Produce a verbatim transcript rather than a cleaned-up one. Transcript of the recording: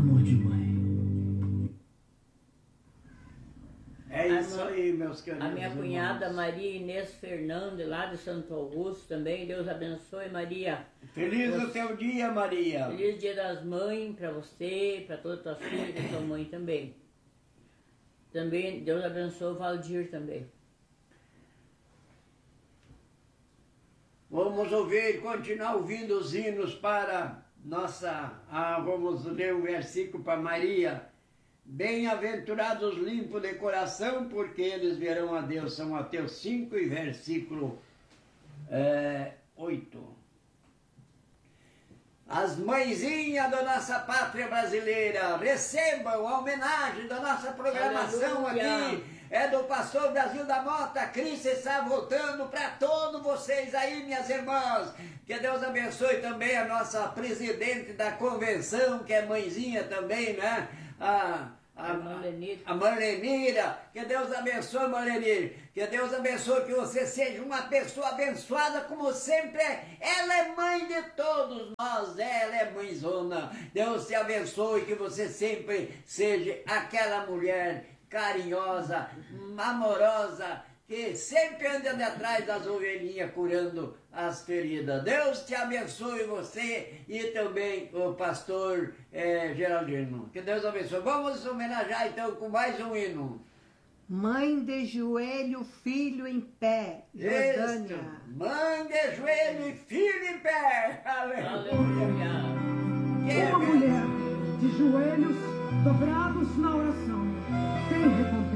amor de mãe. É isso aí, meus queridos. A minha irmãos. cunhada Maria Inês Fernandes, lá de Santo Augusto também. Deus abençoe, Maria. Feliz Você... o teu dia, Maria. Feliz Dia das Mães para você, para todas as tuas filhas e sua mãe também. Também, Deus abençoe o Valdir também. Vamos ouvir, continuar ouvindo os hinos para nossa... Ah, vamos ler o versículo para Maria. Bem-aventurados limpos de coração, porque eles verão a Deus. São Mateus cinco e versículo é, oito. As mãezinhas da nossa pátria brasileira, recebam a homenagem da nossa programação. Aleluia. Aqui. É do pastor Brasil da Mota. Cristo está voltando para todos vocês aí, minhas irmãs. Que Deus abençoe também a nossa presidente da convenção, que é mãezinha também, né? A, a, a Marlenira. Que Deus abençoe, Marlenira. Que Deus abençoe, que você seja uma pessoa abençoada como sempre é. Ela é mãe de todos nós, ela é mãezona. Deus te abençoe, que você sempre seja aquela mulher carinhosa, amorosa, que sempre anda de atrás das ovelhinhas curando as feridas. Deus te abençoe você e também o pastor é, Geraldino. Que Deus abençoe. Vamos homenagear então com mais um hino. Mãe de joelho, filho em pé, Jordânia. Isso. Mãe de joelho e filho em pé. Aleluia. Uma mulher de joelhos dobrados na oração tem recompensa.